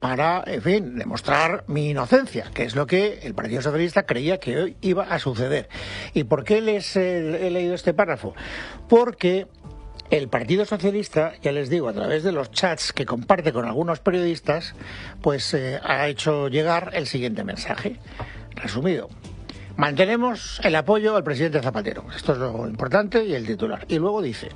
para, en fin, demostrar mi inocencia, que es lo que el Partido Socialista creía que hoy iba a suceder. ¿Y por qué les he leído este párrafo? Porque el Partido Socialista, ya les digo, a través de los chats que comparte con algunos periodistas, pues ha hecho llegar el siguiente mensaje. Resumido: mantenemos el apoyo al presidente Zapatero. Esto es lo importante y el titular. Y luego dice: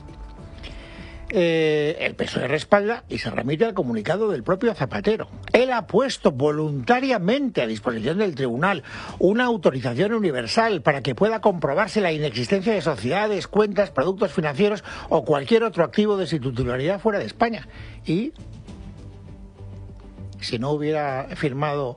el PSOE respalda y se remite al comunicado del propio Zapatero. Él ha puesto voluntariamente a disposición del tribunal una autorización universal para que pueda comprobarse la inexistencia de sociedades, cuentas, productos financieros o cualquier otro activo de su titularidad fuera de España. Y si no hubiera firmado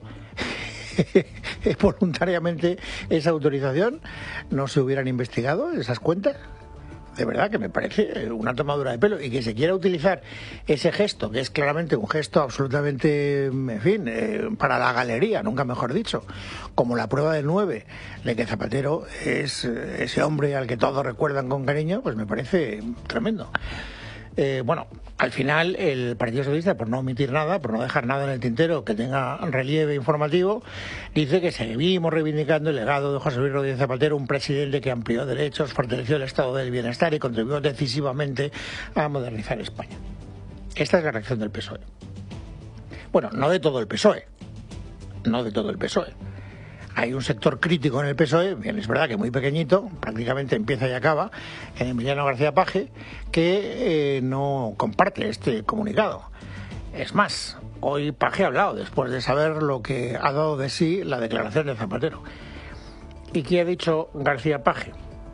voluntariamente esa autorización, ¿no se hubieran investigado esas cuentas? De verdad que me parece una tomadura de pelo, y que se quiera utilizar ese gesto, que es claramente un gesto absolutamente, en fin, para la galería, nunca mejor dicho, como la prueba del 9 de que Zapatero es ese hombre al que todos recuerdan con cariño, pues me parece tremendo. Bueno, al final el Partido Socialista, por no omitir nada, por no dejar nada en el tintero que tenga relieve informativo, dice que seguimos reivindicando el legado de José Luis Rodríguez Zapatero, un presidente que amplió derechos, fortaleció el estado del bienestar y contribuyó decisivamente a modernizar España. Esta es la reacción del PSOE. Bueno, no de todo el PSOE. No de todo el PSOE. Hay un sector crítico en el PSOE, bien, es verdad que muy pequeñito, prácticamente empieza y acaba, en Emiliano García Paje, que no comparte este comunicado. Es más, hoy Paje ha hablado después de saber lo que ha dado de sí la declaración de Zapatero. ¿Y qué ha dicho García Paje?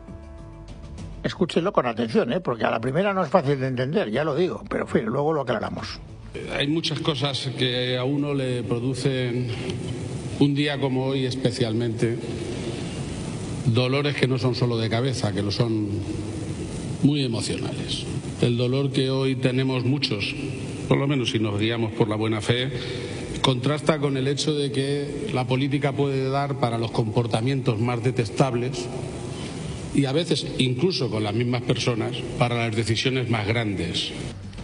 Escúchenlo con atención, porque a la primera no es fácil de entender, ya lo digo, pero en fin, luego lo aclaramos. Hay muchas cosas que a uno le producen, un día como hoy especialmente, dolores que no son solo de cabeza, que lo son muy emocionales. El dolor que hoy tenemos muchos, por lo menos si nos guiamos por la buena fe, contrasta con el hecho de que la política puede dar para los comportamientos más detestables y a veces incluso con las mismas personas para las decisiones más grandes.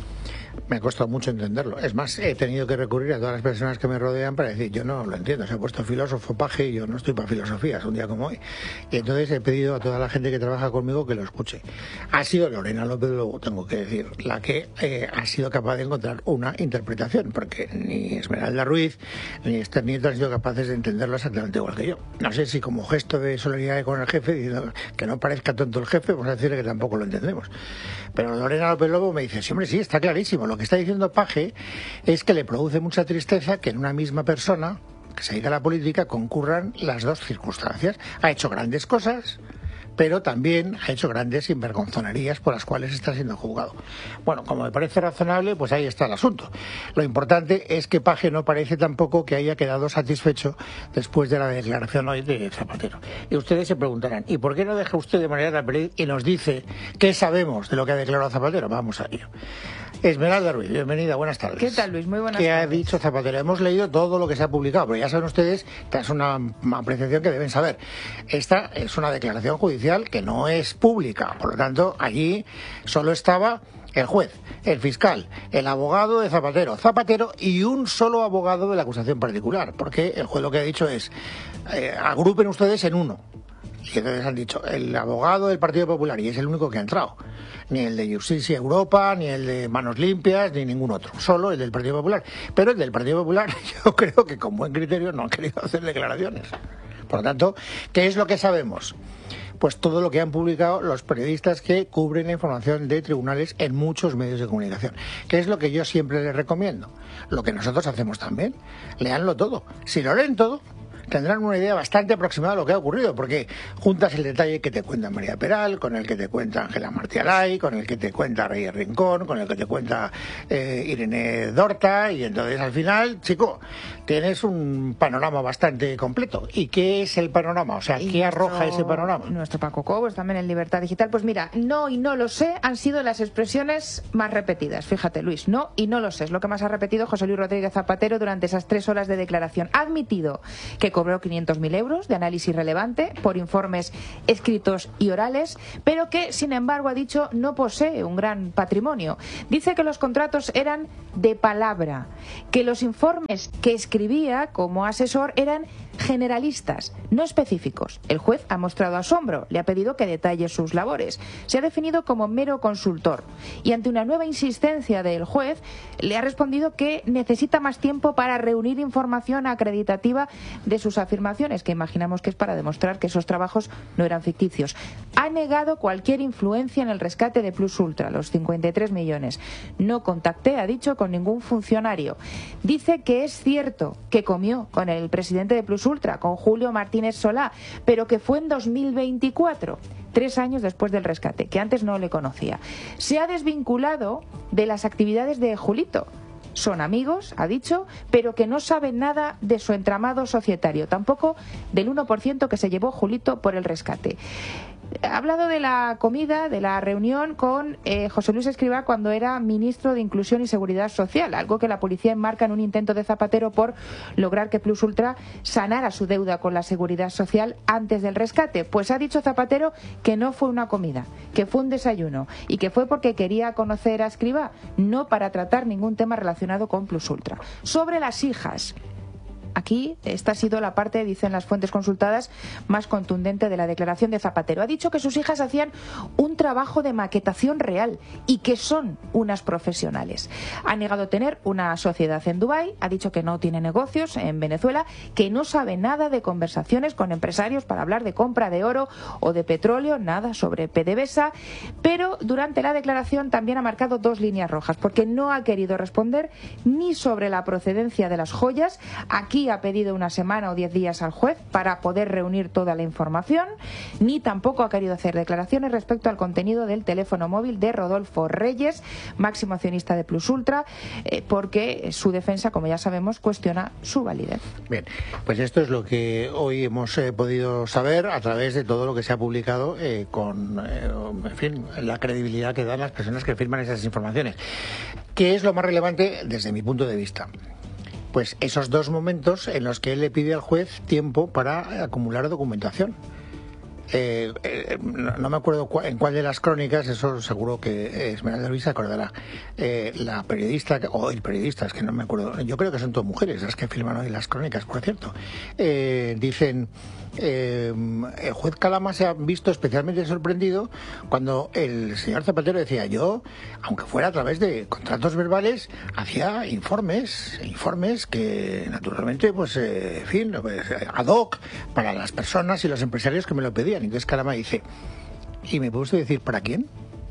Me ha costado mucho entenderlo. Es más, he tenido que recurrir a todas las personas que me rodean para decir, yo no lo entiendo, se ha puesto filósofo Paje y yo no estoy para filosofías un día como hoy. Y entonces he pedido a toda la gente que trabaja conmigo que lo escuche. Ha sido Lorena López, luego tengo que decir, la que ha sido capaz de encontrar una interpretación, porque ni Esmeralda Ruiz ni Esther Nieto han sido capaces de entenderlo exactamente igual que yo. No sé si como gesto de solidaridad con el jefe, diciendo que no parezca tonto el jefe, pues a decirle que tampoco lo entendemos. Pero Lorena López Lobo me dice, sí, hombre, sí, está clarísimo. Lo que está diciendo Paje es que le produce mucha tristeza que en una misma persona que se dedica a la política concurran las dos circunstancias. Ha hecho grandes cosas, pero también ha hecho grandes sinvergonzonerías por las cuales está siendo juzgado. Bueno, como me parece razonable, pues ahí está el asunto. Lo importante es que Paje no parece tampoco que haya quedado satisfecho después de la declaración hoy de Zapatero. Y ustedes se preguntarán, ¿y por qué no deja usted de manera tan y nos dice qué sabemos de lo que ha declarado Zapatero? Vamos a ello. Esmeralda Ruiz, bienvenida, buenas tardes. ¿Qué tal, Luis? Muy buenas tardes. ¿Qué ha dicho Zapatero? Hemos leído todo lo que se ha publicado, pero ya saben ustedes, esta es una apreciación que deben saber. Esta es una declaración judicial que no es pública, por lo tanto, allí solo estaba el juez, el fiscal, el abogado de Zapatero y un solo abogado de la acusación particular, porque el juez lo que ha dicho es, agrupen ustedes en uno. Y entonces han dicho, el abogado del Partido Popular, y es el único que ha entrado. Ni el de Justicia Europa, ni el de Manos Limpias, ni ningún otro. Solo el del Partido Popular. Pero el del Partido Popular, yo creo que con buen criterio no han querido hacer declaraciones. Por lo tanto, ¿qué es lo que sabemos? Pues todo lo que han publicado los periodistas que cubren la información de tribunales en muchos medios de comunicación. ¿Qué es lo que yo siempre les recomiendo? Lo que nosotros hacemos también. Léanlo todo. Si lo leen todo, tendrán una idea bastante aproximada de lo que ha ocurrido, porque juntas el detalle que te cuenta María Peral, con el que te cuenta Ángela Martialay, con el que te cuenta Reyes Rincón, con el que te cuenta Irene Dorta, y entonces al final, chico, tienes un panorama bastante completo. ¿Y qué es el panorama? O sea, ¿qué arroja ese panorama? Nuestro Paco Cobos, también en Libertad Digital. Pues mira, no y no lo sé han sido las expresiones más repetidas. Fíjate, Luis, no y no lo sé. Es lo que más ha repetido José Luis Rodríguez Zapatero durante esas 3 horas de declaración. Ha admitido que cobró 500.000 euros de análisis relevante por informes escritos y orales, pero que, sin embargo, ha dicho, no posee un gran patrimonio. Dice que los contratos eran de palabra, que los informes que escribía como asesor eran generalistas, no específicos. El juez ha mostrado asombro, le ha pedido que detalle sus labores. Se ha definido como mero consultor y ante una nueva insistencia del juez le ha respondido que necesita más tiempo para reunir información acreditativa de sus afirmaciones, que imaginamos que es para demostrar que esos trabajos no eran ficticios. Ha negado cualquier influencia en el rescate de Plus Ultra, los 53 millones. No contacté, ha dicho, con ningún funcionario. Dice que es cierto que comió con el presidente de Plus Ultra, con Julio Martínez Solá, pero que fue en 2024, 3 años después del rescate, que antes no le conocía. Se ha desvinculado de las actividades de Julito. Son amigos, ha dicho, pero que no saben nada de su entramado societario, tampoco del 1% que se llevó Julito por el rescate. Ha hablado de la comida, de la reunión con José Luis Escrivá cuando era ministro de Inclusión y Seguridad Social, algo que la policía enmarca en un intento de Zapatero por lograr que Plus Ultra sanara su deuda con la Seguridad Social antes del rescate. Pues ha dicho Zapatero que no fue una comida, que fue un desayuno y que fue porque quería conocer a Escrivá, no para tratar ningún tema relacionado con Plus Ultra. Sobre las hijas. Aquí esta ha sido la parte, dicen las fuentes consultadas, más contundente de la declaración de Zapatero. Ha dicho que sus hijas hacían un trabajo de maquetación real y que son unas profesionales. Ha negado tener una sociedad en Dubái, ha dicho que no tiene negocios en Venezuela, que no sabe nada de conversaciones con empresarios para hablar de compra de oro o de petróleo, nada sobre PDVSA, pero durante la declaración también ha marcado 2 líneas rojas, porque no ha querido responder ni sobre la procedencia de las joyas. Aquí ha pedido una semana o 10 días al juez para poder reunir toda la información, ni tampoco ha querido hacer declaraciones respecto al contenido del teléfono móvil de Rodolfo Reyes, máximo accionista de Plus Ultra, porque su defensa, como ya sabemos, cuestiona su validez. Bien, pues esto es lo que hoy hemos podido saber a través de todo lo que se ha publicado con, en fin, la credibilidad que dan las personas que firman esas informaciones. ¿Qué es lo más relevante desde mi punto de vista? Pues esos 2 momentos en los que él le pide al juez tiempo para acumular documentación. No me acuerdo en cuál de las crónicas, eso seguro que Esmeralda Luis se acordará. La periodista, o el periodista, es que no me acuerdo, yo creo que son todas mujeres las que firman hoy las crónicas, por cierto. Dicen, el juez Calama se ha visto especialmente sorprendido cuando el señor Zapatero decía, yo, aunque fuera a través de contratos verbales, hacía informes que naturalmente, pues, en fin, ad hoc para las personas y los empresarios que me lo pedían. Entonces Calama dice, ¿y me puede usted decir para quién?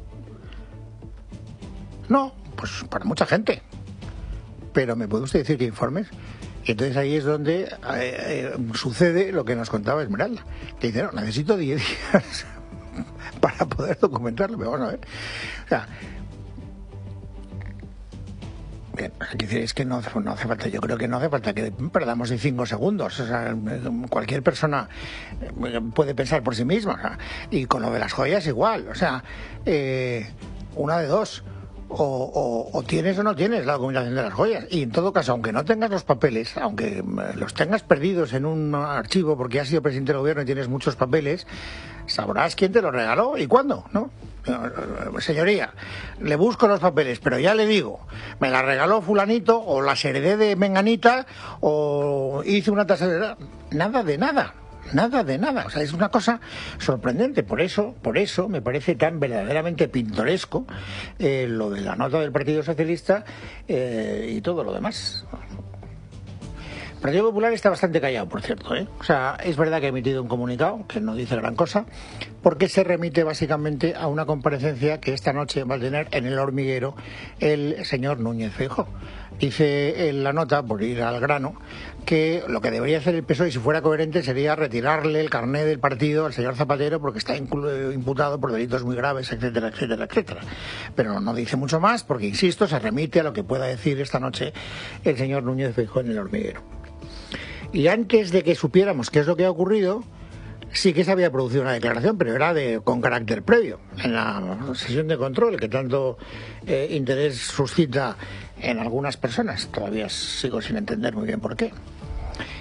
No, pues para mucha gente. Pero ¿me puede usted decir qué informes? Y entonces ahí es donde sucede lo que nos contaba Esmeralda. Que dice, no, necesito 10 días para poder documentarlo. Pero vamos a ver. O sea, bien, es que no hace falta, yo creo que no hace falta que perdamos de 5 segundos. O sea, cualquier persona puede pensar por sí misma. O sea, y con lo de las joyas igual. O sea, una de dos. O tienes o no tienes la documentación de las joyas. Y en todo caso, aunque no tengas los papeles, aunque los tengas perdidos en un archivo porque has sido presidente del gobierno y tienes muchos papeles, sabrás quién te los regaló y cuándo, ¿no? Señoría, le busco los papeles, pero ya le digo, me la regaló fulanito, o las heredé de menganita, o hice una tasa de... Nada de nada. Nada de nada, o sea, es una cosa sorprendente. Por eso me parece tan verdaderamente pintoresco lo de la nota del Partido Socialista y todo lo demás. El Partido Popular está bastante callado, por cierto, O sea, es verdad que ha emitido un comunicado que no dice gran cosa, porque se remite básicamente a una comparecencia que esta noche va a tener en El Hormiguero el señor Núñez Feijóo. Dice en la nota, por ir al grano, que lo que debería hacer el PSOE, si fuera coherente, sería retirarle el carné del partido al señor Zapatero porque está imputado por delitos muy graves, etcétera, etcétera, etcétera. Pero no dice mucho más porque, insisto, se remite a lo que pueda decir esta noche el señor Núñez Feijóo en El Hormiguero. Y antes de que supiéramos qué es lo que ha ocurrido, sí que se había producido una declaración, pero era con carácter previo, en la sesión de control, que tanto interés suscita en algunas personas. Todavía sigo sin entender muy bien por qué.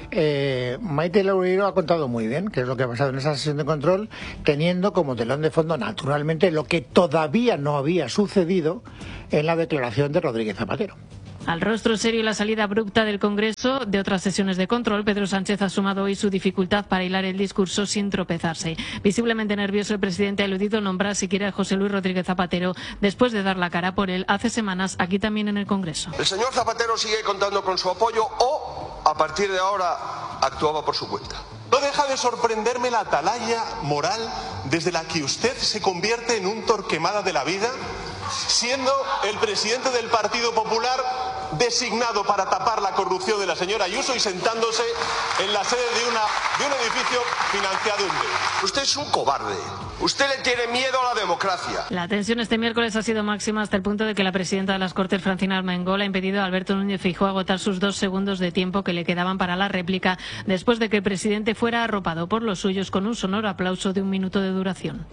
Maite Loureiro ha contado muy bien qué es lo que ha pasado en esa sesión de control, teniendo como telón de fondo, naturalmente, lo que todavía no había sucedido en la declaración de Rodríguez Zapatero. Al rostro serio y la salida abrupta del Congreso de otras sesiones de control, Pedro Sánchez ha sumado hoy su dificultad para hilar el discurso sin tropezarse. Visiblemente nervioso, el presidente ha eludido nombrar siquiera a José Luis Rodríguez Zapatero después de dar la cara por él hace semanas aquí también en el Congreso. El señor Zapatero sigue contando con su apoyo o, a partir de ahora, actuaba por su cuenta. No deja de sorprenderme la atalaya moral desde la que usted se convierte en un Torquemada de la vida, siendo el presidente del Partido Popular designado para tapar la corrupción de la señora Ayuso y sentándose en la sede de un edificio financiado en deuda. Usted es un cobarde. Usted le tiene miedo a la democracia. La tensión este miércoles ha sido máxima hasta el punto de que la presidenta de las Cortes, Francina Armengol, ha impedido a Alberto Núñez Feijóo agotar sus 2 segundos de tiempo que le quedaban para la réplica después de que el presidente fuera arropado por los suyos con un sonoro aplauso de 1 minuto de duración.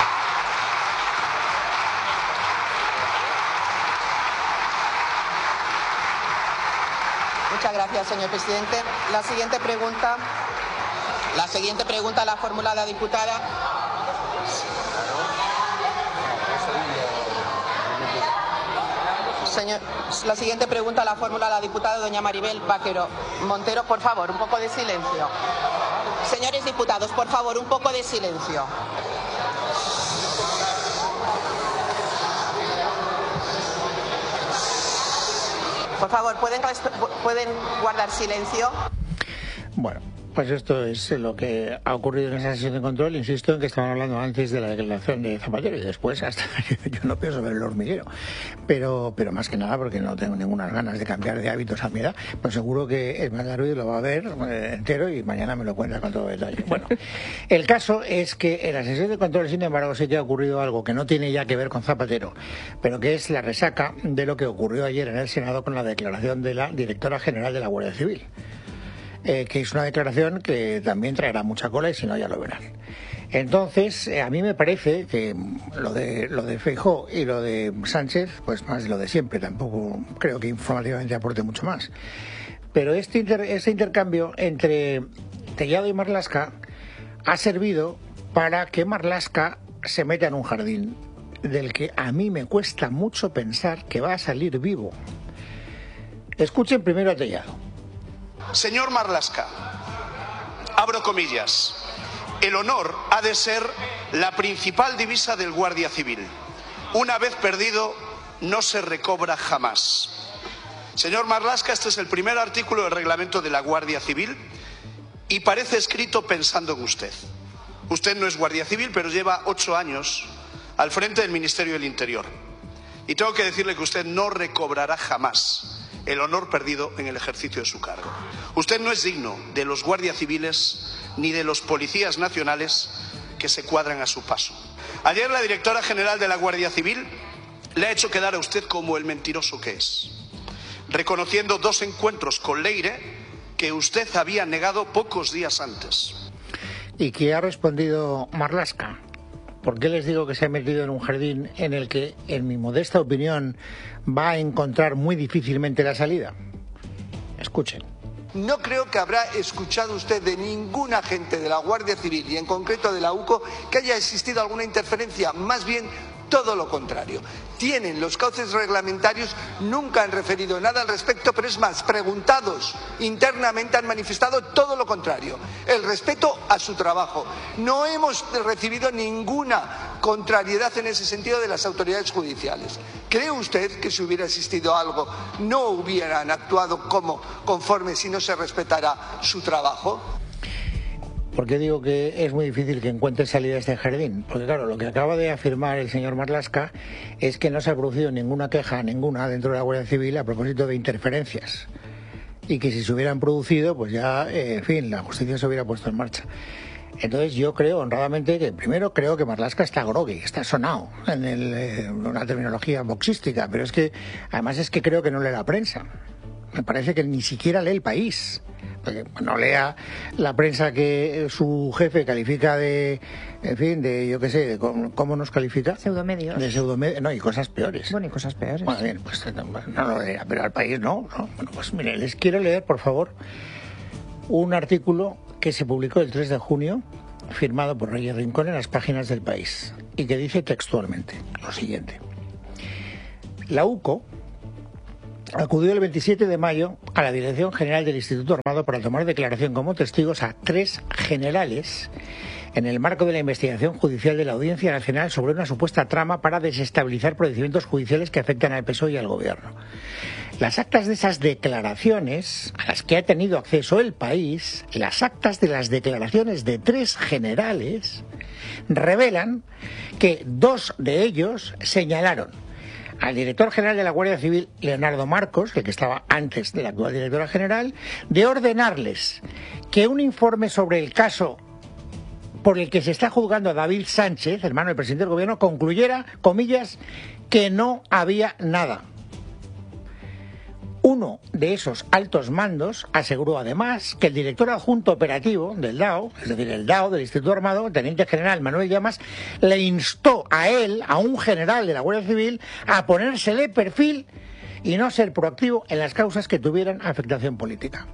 Muchas gracias, señor presidente. La siguiente pregunta la formula la diputada. La siguiente pregunta la formula la diputada doña Maribel Vaquero Montero. Por favor, un poco de silencio. Señores diputados, por favor, un poco de silencio. Por favor, ¿pueden guardar silencio? Bueno, pues esto es lo que ha ocurrido en esa sesión de control. Insisto en que estaban hablando antes de la declaración de Zapatero y después hasta yo no pienso ver el hormiguero. Pero más que nada porque no tengo ninguna ganas de cambiar de hábitos a mi edad. Pues seguro que Esmeralda Ruiz lo va a ver entero y mañana me lo cuenta con todo detalle. Bueno, el caso es que en la sesión de control, sin embargo, sí que ha ocurrido algo que no tiene ya que ver con Zapatero, pero que es la resaca de lo que ocurrió ayer en el Senado con la declaración de la directora general de la Guardia Civil. Que es una declaración que también traerá mucha cola y si no ya lo verán. Entonces, a mí me parece que lo de Feijóo y lo de Sánchez, pues más de lo de siempre, tampoco creo que informativamente aporte mucho más. Pero este intercambio entre Tellado y Marlaska ha servido para que Marlaska se meta en un jardín del que a mí me cuesta mucho pensar que va a salir vivo. Escuchen primero a Tellado. Señor Marlaska, abro comillas, el honor ha de ser la principal divisa del Guardia Civil. Una vez perdido, no se recobra jamás. Señor Marlaska, este es el primer artículo del reglamento de la Guardia Civil y parece escrito pensando en usted. Usted no es Guardia Civil, pero lleva 8 años al frente del Ministerio del Interior. Y tengo que decirle que usted no recobrará jamás el honor perdido en el ejercicio de su cargo. Usted no es digno de los guardias civiles ni de los policías nacionales que se cuadran a su paso. Ayer la directora general de la Guardia Civil le ha hecho quedar a usted como el mentiroso que es, reconociendo 2 encuentros con Leire que usted había negado pocos días antes. ¿Y qué ha respondido Marlaska? ¿Por qué les digo que se ha metido en un jardín en el que, en mi modesta opinión, va a encontrar muy difícilmente la salida? Escuchen. No creo que habrá escuchado usted de ningún agente de la Guardia Civil y en concreto de la UCO que haya existido alguna interferencia, más bien todo lo contrario. Tienen los cauces reglamentarios, nunca han referido nada al respecto, pero es más, preguntados internamente han manifestado todo lo contrario, el respeto a su trabajo. No hemos recibido ninguna contrariedad en ese sentido de las autoridades judiciales. ¿Cree usted que si hubiera existido algo no hubieran actuado conforme si no se respetara su trabajo? ¿Por qué digo que es muy difícil que encuentre salida a este jardín? Porque claro, lo que acaba de afirmar el señor Marlaska es que no se ha producido ninguna queja, ninguna, dentro de la Guardia Civil a propósito de interferencias. Y que si se hubieran producido, pues ya, en fin, la justicia se hubiera puesto en marcha. Entonces yo creo honradamente que primero creo que Marlaska está groggy, está sonado en una terminología boxística, pero es que además es que creo que no lee la prensa. Me parece que ni siquiera lee El País. Porque no lea la prensa que su jefe califica de, en fin, de yo qué sé, ¿cómo nos califica? Pseudomedios. De pseudomedios, no, y cosas peores. Bueno, y cosas peores. Bueno, bien, pues no lo lea, pero al País no. Bueno, pues mire, les quiero leer, por favor, un artículo que se publicó el 3 de junio, firmado por Reyes Rincón en las páginas del País, y que dice textualmente lo siguiente. La UCO acudió el 27 de mayo a la Dirección General del Instituto Armado para tomar declaración como testigos a 3 generales en el marco de la investigación judicial de la Audiencia Nacional sobre una supuesta trama para desestabilizar procedimientos judiciales que afectan al PSOE y al Gobierno. Las actas de esas declaraciones, a las que ha tenido acceso el País, las actas de las declaraciones de 3 generales, revelan que 2 de ellos señalaron al director general de la Guardia Civil, Leonardo Marcos, el que estaba antes de la actual directora general, de ordenarles que un informe sobre el caso por el que se está juzgando a David Sánchez, hermano del presidente del Gobierno, concluyera, comillas, que no había nada. Uno de esos altos mandos aseguró además que el director adjunto operativo del DAO, es decir, el DAO del Instituto Armado, el teniente general Manuel Llamas, le instó a él, a un general de la Guardia Civil, a ponerse de perfil y no ser proactivo en las causas que tuvieran afectación política.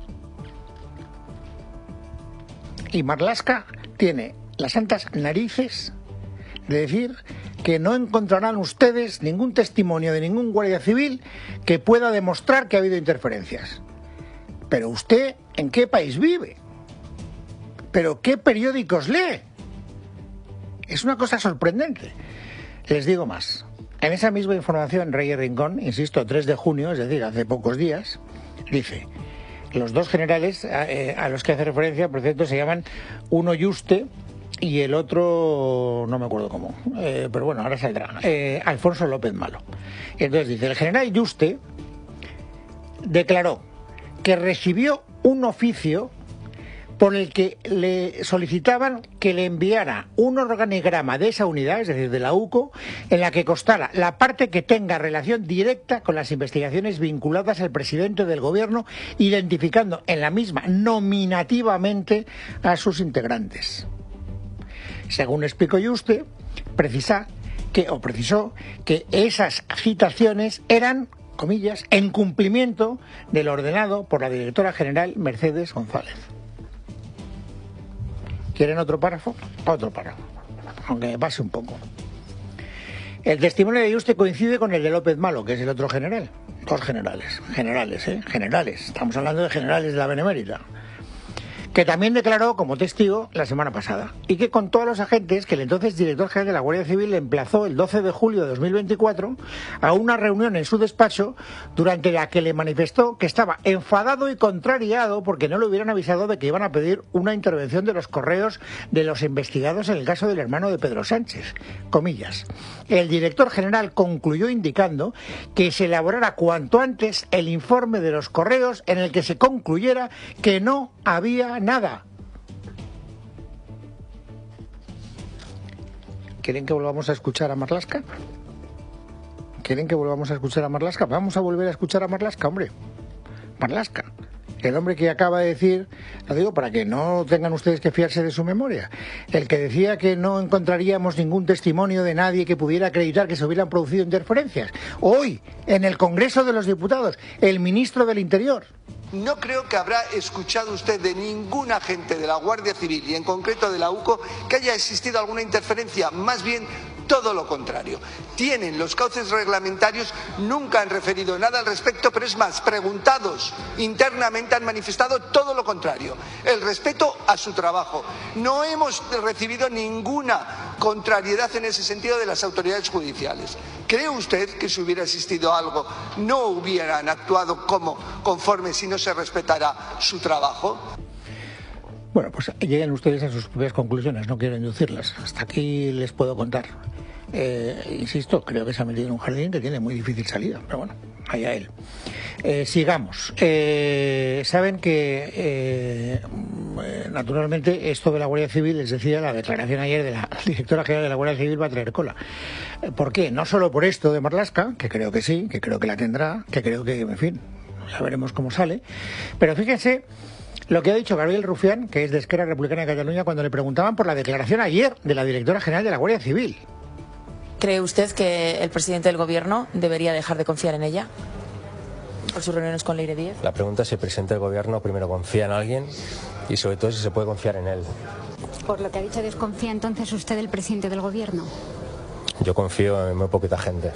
Y Marlaska tiene las santas narices de decir que no encontrarán ustedes ningún testimonio de ningún guardia civil que pueda demostrar que ha habido interferencias. Pero usted, ¿en qué país vive? ¿Pero qué periódicos lee? Es una cosa sorprendente. Les digo más. En esa misma información, Reyes Rincón, insisto, 3 de junio, es decir, hace pocos días, dice: los 2 generales a los que hace referencia, por cierto, se llaman uno Yuste y el otro no me acuerdo cómo, pero bueno, ahora saldrá, Alfonso López Malo. Y entonces dice: el general Yuste declaró que recibió un oficio por el que le solicitaban que le enviara un organigrama de esa unidad, es decir, de la UCO, en la que constara la parte que tenga relación directa con las investigaciones vinculadas al presidente del Gobierno, identificando en la misma nominativamente a sus integrantes. Según explicó Yuste, precisó que esas citaciones eran, comillas, en cumplimiento de lo ordenado por la directora general Mercedes González. ¿Quieren otro párrafo? Otro párrafo, aunque me pase un poco. El testimonio de Yuste coincide con el de López Malo, que es el otro general. 2 generales, generales. Estamos hablando de generales de la Benemérita, que también declaró como testigo la semana pasada y que contó a los agentes que el entonces director general de la Guardia Civil le emplazó el 12 de julio de 2024 a una reunión en su despacho durante la que le manifestó que estaba enfadado y contrariado porque no le hubieran avisado de que iban a pedir una intervención de los correos de los investigados en el caso del hermano de Pedro Sánchez. Comillas. El director general concluyó indicando que se elaborara cuanto antes el informe de los correos en el que se concluyera que no había nada. ¿Quieren que volvamos a escuchar a Marlaska? Vamos a volver a escuchar a Marlaska, hombre. Marlaska, el hombre que acaba de decir, lo digo para que no tengan ustedes que fiarse de su memoria, el que decía que no encontraríamos ningún testimonio de nadie que pudiera acreditar que se hubieran producido interferencias. Hoy, en el Congreso de los Diputados, el ministro del Interior. No creo que habrá escuchado usted de ningún agente de la Guardia Civil y en concreto de la UCO que haya existido alguna interferencia, más bien todo lo contrario. Tienen los cauces reglamentarios, nunca han referido nada al respecto, pero es más, preguntados internamente han manifestado todo lo contrario, el respeto a su trabajo. No hemos recibido ninguna contrariedad en ese sentido de las autoridades judiciales. ¿Cree usted que si hubiera existido algo no hubieran actuado conforme si no se respetara su trabajo? Bueno, pues lleguen ustedes a sus propias conclusiones, no quiero inducirlas. Hasta aquí les puedo contar. Insisto, creo que se ha metido en un jardín que tiene muy difícil salida, pero bueno, allá él. Sigamos. Saben que naturalmente esto de la Guardia Civil, les decía, la declaración ayer de la directora general de la Guardia Civil va a traer cola. ¿Por qué? No solo por esto de Marlaska, que creo que sí, que creo que la tendrá, que creo que, en fin, ya veremos cómo sale, pero fíjense lo que ha dicho Gabriel Rufián, que es de Esquerra Republicana de Cataluña, cuando le preguntaban por la declaración ayer de la directora general de la Guardia Civil. ¿Cree usted que el presidente del Gobierno debería dejar de confiar en ella? por sus reuniones con Leire Díez? La pregunta es si el presidente del gobierno primero confía en alguien y sobre todo si se puede confiar en él. Por lo que ha dicho, ¿desconfía entonces usted del presidente del gobierno? Yo confío en muy poquita gente.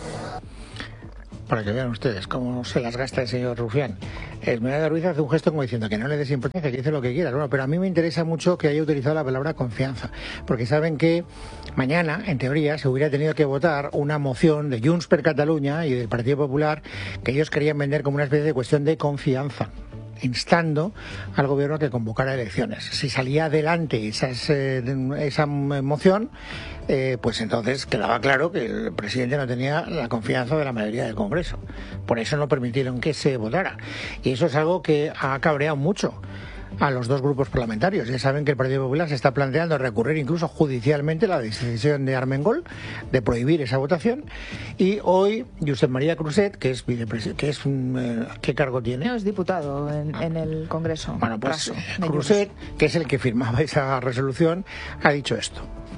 Para que vean ustedes cómo se las gasta el señor Rufián. Esmeralda Ruiz hace un gesto como diciendo que no le des importancia, que dice lo que quieras. Bueno, pero a mí me interesa mucho que haya utilizado la palabra confianza, porque saben que mañana, en teoría, se hubiera tenido que votar una moción de Junts per Catalunya y del Partido Popular que ellos querían vender como una especie de cuestión de confianza, instando al gobierno a que convocara elecciones. Si salía adelante esa moción, pues entonces quedaba claro que el presidente no tenía la confianza de la mayoría del Congreso. Por eso no permitieron que se votara. Y eso es algo que ha cabreado mucho a los dos grupos parlamentarios. Ya saben que el Partido Popular se está planteando recurrir incluso judicialmente la decisión de Armengol de prohibir esa votación, y hoy Josep María Cruzet, que es vicepresidente, ¿qué cargo tiene? Es diputado en el Congreso. Bueno, pues Cruzet, que es el que firmaba esa resolución, ha dicho esto.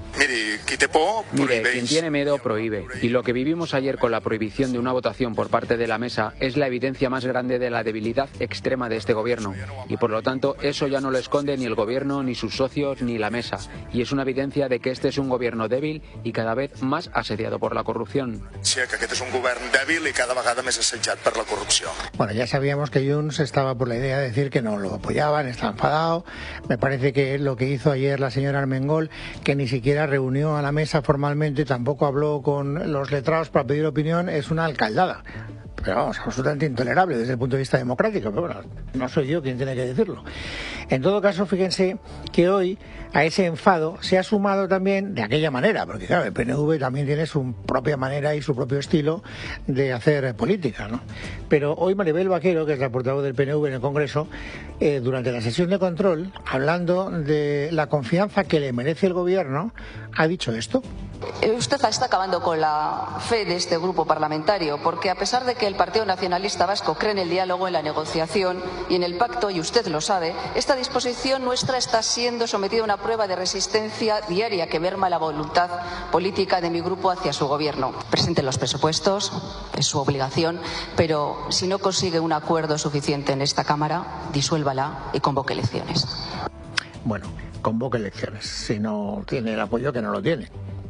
Mire, quien tiene miedo prohíbe. Y lo que vivimos ayer con la prohibición de una votación por parte de la mesa es la evidencia más grande de la debilidad extrema de este gobierno. Y por lo tanto, eso ya no lo esconde ni el gobierno, ni sus socios, ni la mesa. Y es una evidencia de que este es un gobierno débil y cada vez más asediado por la corrupción. Sí, que este es un gobierno débil y cada vegada més assetjat per la corrupció. Bueno, ya sabíamos que Junts estaba por la idea de decir que no lo apoyaban, estaba enfadado. Me parece que lo que hizo ayer la señora Armengol, que ni siquiera reunió a la mesa formalmente, tampoco habló con los letrados para pedir opinión, es una alcaldada. Pero vamos, absolutamente intolerable desde el punto de vista democrático, pero bueno, no soy yo quien tiene que decirlo. En todo caso, fíjense que hoy a ese enfado se ha sumado también de aquella manera, porque claro, el PNV también tiene su propia manera y su propio estilo de hacer política, ¿no? Pero hoy Maribel Vaquero, que es la portavoz del PNV en el Congreso, durante la sesión de control, hablando de la confianza que le merece el gobierno, ha dicho esto. Usted está acabando con la fe de este grupo parlamentario, porque a pesar de que el Partido Nacionalista Vasco cree en el diálogo, en la negociación y en el pacto, y usted lo sabe, esta disposición nuestra está siendo sometida a una prueba de resistencia diaria que merma la voluntad política de mi grupo hacia su gobierno. Presenten los presupuestos, es su obligación, pero si no consigue un acuerdo suficiente en esta Cámara, disuélvala y convoque elecciones. Bueno, convoque elecciones. Si no tiene el apoyo, que no lo tiene.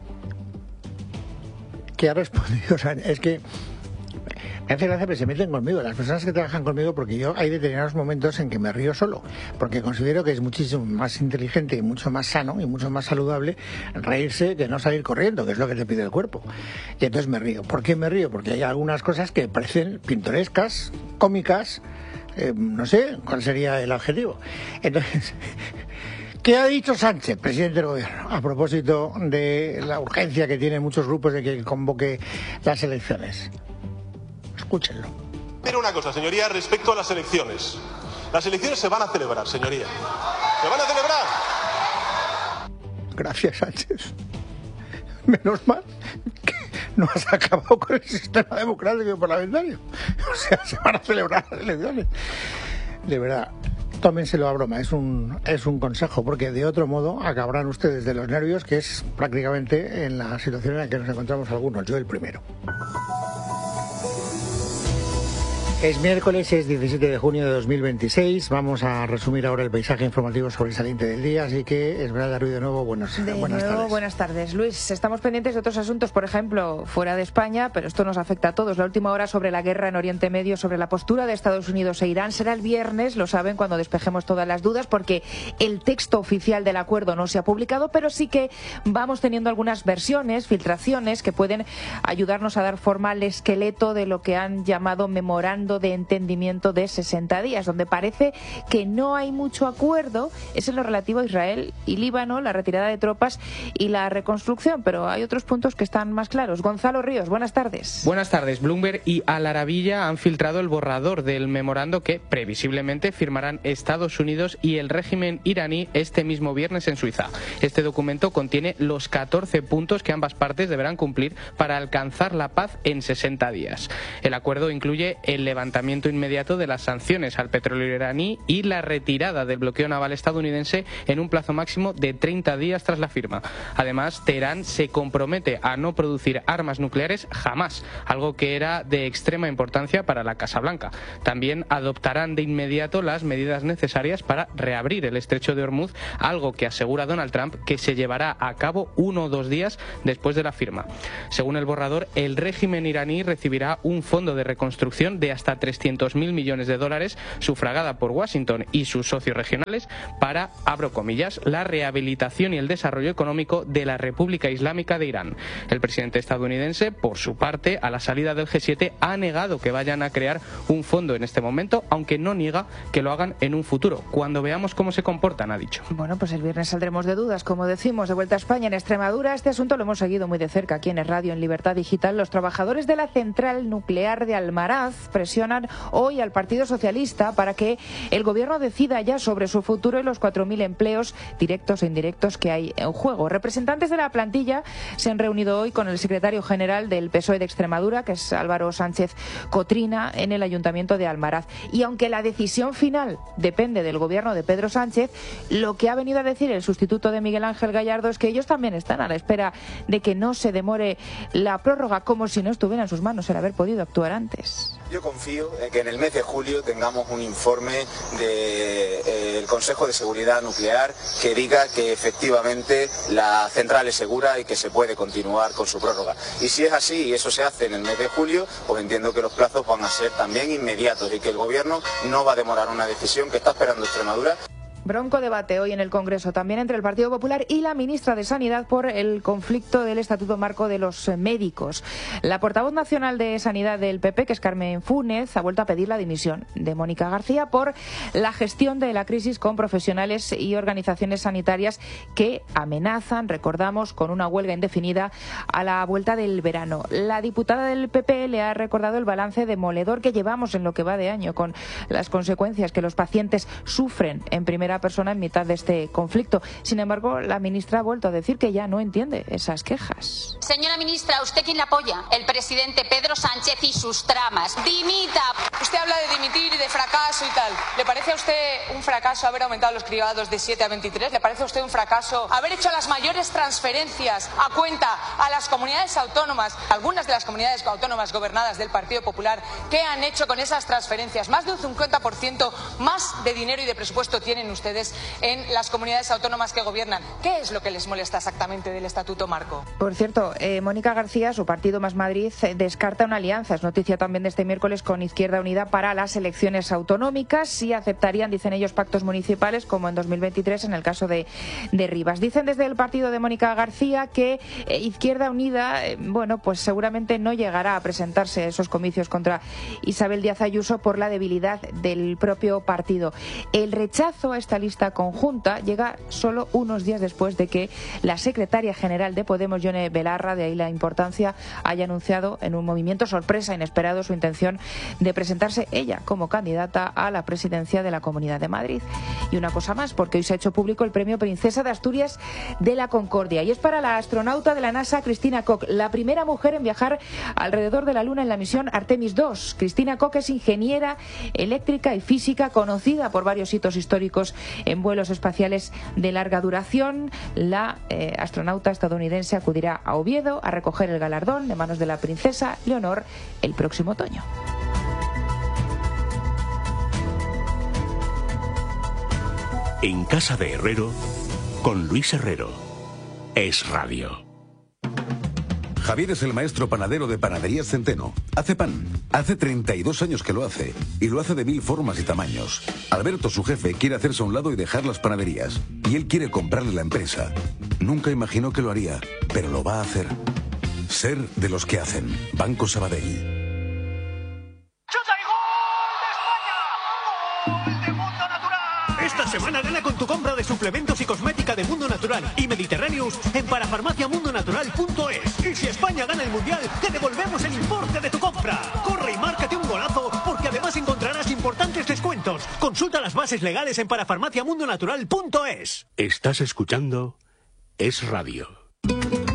¿Qué ha respondido? O sea, es que me hace gracia que se meten conmigo, las personas que trabajan conmigo, porque yo hay determinados momentos en que me río solo, porque considero que es muchísimo más inteligente y mucho más sano y mucho más saludable reírse que no salir corriendo, que es lo que te pide el cuerpo. Y entonces me río. ¿Por qué me río? Porque hay algunas cosas que parecen pintorescas, cómicas, no sé cuál sería el adjetivo. Entonces, ¿qué ha dicho Sánchez, presidente del gobierno, a propósito de la urgencia que tienen muchos grupos de que convoque las elecciones? Escúchenlo. Pero una cosa, señoría, respecto a las elecciones. Las elecciones se van a celebrar, señoría. ¡Se van a celebrar! Gracias, Sánchez. Menos mal que no has acabado con el sistema democrático y parlamentario. O sea, se van a celebrar las elecciones. De verdad, tómenselo a broma, es un consejo, porque de otro modo acabarán ustedes de los nervios, que es prácticamente en la situación en la que nos encontramos algunos, yo el primero. Es miércoles, es 17 de junio de 2026. Vamos a resumir ahora el paisaje informativo sobresaliente del día. Así que, Esmeralda Ruiz, de nuevo, buenas tardes. Buenas tardes, Luis. Estamos pendientes de otros asuntos, por ejemplo, fuera de España, pero esto nos afecta a todos. La última hora sobre la guerra en Oriente Medio, sobre la postura de Estados Unidos e Irán, será el viernes, lo saben, cuando despejemos todas las dudas, porque el texto oficial del acuerdo no se ha publicado, pero sí que vamos teniendo algunas versiones, filtraciones, que pueden ayudarnos a dar forma al esqueleto de lo que han llamado memorando de entendimiento de 60 días, donde parece que no hay mucho acuerdo, es en lo relativo a Israel y Líbano, la retirada de tropas y la reconstrucción, pero hay otros puntos que están más claros. Gonzalo Ríos, buenas tardes. Buenas tardes. Bloomberg y Al Arabiya han filtrado el borrador del memorando que previsiblemente firmarán Estados Unidos y el régimen iraní este mismo viernes en Suiza. Este documento contiene los 14 puntos que ambas partes deberán cumplir para alcanzar la paz en 60 días. El acuerdo incluye el levantamiento levantamiento inmediato de las sanciones al petróleo iraní y la retirada del bloqueo naval estadounidense en un plazo máximo de 30 días tras la firma. Además, Teherán se compromete a no producir armas nucleares jamás, algo que era de extrema importancia para la Casa Blanca. También adoptarán de inmediato las medidas necesarias para reabrir el estrecho de Hormuz, algo que asegura Donald Trump que se llevará a cabo 1 o 2 días después de la firma. Según el borrador, el régimen iraní recibirá un fondo de reconstrucción de hasta 300.000 millones de dólares, sufragada por Washington y sus socios regionales, para, abro comillas, la rehabilitación y el desarrollo económico de la República Islámica de Irán. El presidente estadounidense, por su parte, a la salida del G7, ha negado que vayan a crear un fondo en este momento, aunque no niega que lo hagan en un futuro, cuando veamos cómo se comportan, ha dicho. Bueno, pues el viernes saldremos de dudas, como decimos. De vuelta a España, en Extremadura, este asunto lo hemos seguido muy de cerca aquí en el Radio, en Libertad Digital. Los trabajadores de la central nuclear de Almaraz presionan hoy al Partido Socialista para que el gobierno decida ya sobre su futuro y los 4.000 empleos directos e indirectos que hay en juego. Representantes de la plantilla se han reunido hoy con el secretario general del PSOE de Extremadura, que es Álvaro Sánchez Cotrina, en el Ayuntamiento de Almaraz. Y aunque la decisión final depende del gobierno de Pedro Sánchez, lo que ha venido a decir el sustituto de Miguel Ángel Gallardo es que ellos también están a la espera de que no se demore la prórroga, como si no estuviera en sus manos el haber podido actuar antes. Yo confío en que en el mes de julio tengamos un informe del Consejo de Seguridad Nuclear que diga que efectivamente la central es segura y que se puede continuar con su prórroga. Y si es así y eso se hace en el mes de julio, pues entiendo que los plazos van a ser también inmediatos y que el Gobierno no va a demorar una decisión que está esperando Extremadura. Bronco debate hoy en el Congreso, también entre el Partido Popular y la ministra de Sanidad, por el conflicto del Estatuto Marco de los médicos. La portavoz nacional de Sanidad del PP, que es Carmen Fúnez, ha vuelto a pedir la dimisión de Mónica García por la gestión de la crisis con profesionales y organizaciones sanitarias que amenazan, recordamos, con una huelga indefinida a la vuelta del verano. La diputada del PP le ha recordado el balance demoledor que llevamos en lo que va de año, con las consecuencias que los pacientes sufren en primera persona en mitad de este conflicto. Sin embargo, la ministra ha vuelto a decir que ya no entiende esas quejas. Señora ministra, ¿usted quién la apoya? El presidente Pedro Sánchez y sus tramas. ¡Dimita! Usted habla de dimitir y de fracaso y tal. ¿Le parece a usted un fracaso haber aumentado los cribados de 7 a 23? ¿Le parece a usted un fracaso haber hecho las mayores transferencias a cuenta a las comunidades autónomas, algunas de las comunidades autónomas gobernadas del Partido Popular? ¿Qué han hecho con esas transferencias? Más de un 50% más de dinero y de presupuesto tienen ustedes en las comunidades autónomas que gobiernan. ¿Qué es lo que les molesta exactamente del Estatuto Marco? Por cierto, Mónica García, su partido Más Madrid, descarta una alianza. Es noticia también de este miércoles con Izquierda Unida para las elecciones autonómicas. Sí aceptarían, dicen ellos, pactos municipales como en 2023 en el caso de Rivas. Dicen desde el partido de Mónica García que Izquierda Unida, bueno, pues seguramente no llegará a presentarse a esos comicios contra Isabel Díaz Ayuso por la debilidad del propio partido. El rechazo a esta lista conjunta llega solo unos días después de que la secretaria general de Podemos, Yone Belarra, de ahí la importancia, haya anunciado en un movimiento sorpresa inesperado su intención de presentarse ella como candidata a la presidencia de la Comunidad de Madrid. Y una cosa más, porque hoy se ha hecho público el premio Princesa de Asturias de la Concordia, y es para la astronauta de la NASA Christina Koch, la primera mujer en viajar alrededor de la Luna en la misión Artemis II. Christina Koch es ingeniera eléctrica y física, conocida por varios hitos históricos en vuelos espaciales de larga duración. La astronauta estadounidense acudirá a Oviedo a recoger el galardón de manos de la princesa Leonor el próximo otoño. En Casa de Herrero, con Luis Herrero. Es Radio. Javier es el maestro panadero de Panaderías Centeno. Hace pan. Hace 32 años que lo hace. Y lo hace de 1000 formas y tamaños. Alberto, su jefe, quiere hacerse a un lado y dejar las panaderías. Y él quiere comprarle la empresa. Nunca imaginó que lo haría, pero lo va a hacer. Ser de los que hacen. Banco Sabadell. Esta semana gana con tu compra de suplementos y cosmética de Mundo Natural y Mediterráneos en parafarmaciamundonatural.es. Y si España gana el Mundial, te devolvemos el importe de tu compra. Corre y márcate un golazo, porque además encontrarás importantes descuentos. Consulta las bases legales en parafarmaciamundonatural.es. Estás escuchando Es Radio.